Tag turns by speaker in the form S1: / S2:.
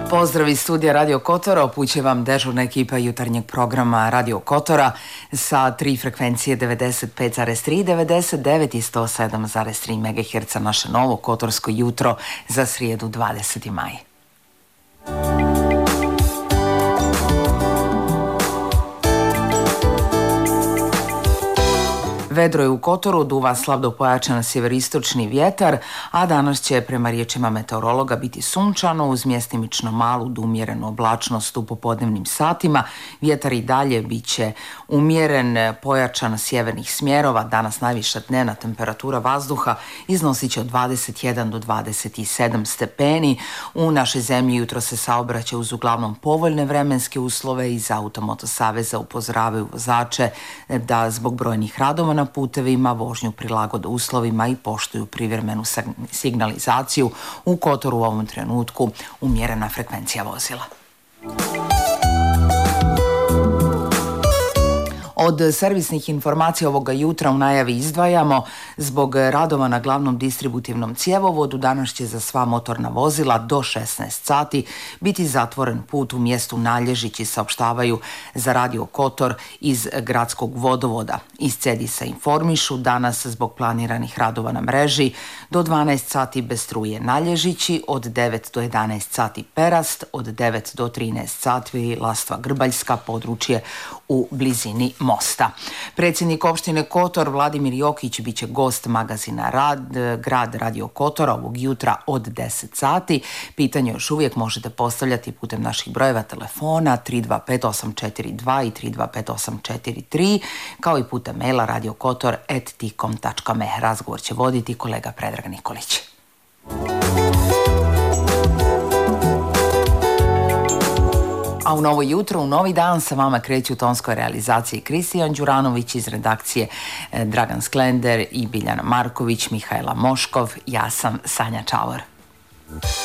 S1: Pozdrav iz studija Radio Kotora, upućuje vam dežurna ekipa jutarnjeg programa Radio Kotora sa 3 frekvencije 95,3, 99 i 107,3 MHz, naše novo kotorsko jutro za srijedu 20. maj. Vedro je u Kotoru, duva slabo pojačan sjeveristočni vjetar, a danas će prema riječima meteorologa biti sunčano uz mjestimično malu do umjerenu oblačnost u popodnevnim satima. Vjetar i dalje bit će umjeren, pojačan sjevernih smjerova. Danas najviša dnevna temperatura vazduha iznosit će od 21 do 27 stepeni. U našoj zemlji jutro se saobraća uz uglavnom povoljne vremenske uslove. Iz Automoto saveza upozoravaju vozače da zbog brojnih radova na putevima vožnju prilagode uslovima i poštuju privremenu signalizaciju. U Kotoru u ovom trenutku umjerena frekvencija vozila. Od servisnih informacija ovoga jutra u najavi izdvajamo: zbog radova na glavnom distributivnom cjevovodu danas će za sva motorna vozila do 16 sati biti zatvoren put u mjestu Nalježići, saopštavaju za Radio Kotor iz gradskog vodovoda. Iz CEDIS-a informišu danas zbog planiranih radova na mreži do 12 sati bez struje Nalježići, od 9 do 11 sati Perast, od 9 do 13 sati Lastva Grbaljska, područje u blizini mosta. Predsjednik opštine Kotor Vladimir Jokić bit će gost magazina Grad Radio Kotora ovog jutra od 10 sati. Pitanje još uvijek možete postavljati putem naših brojeva telefona 325842 i 325843, kao i putem maila radiokotor@tikom.me. Razgovor će voditi kolega Predrag Nikolić. A u novo jutro, u novi dan sa vama kreću u tonskoj realizaciji Kristijan Đuranović, iz redakcije Dragan Sklender i Biljana Marković, Mihajla Moškov, ja sam Sanja Čavor.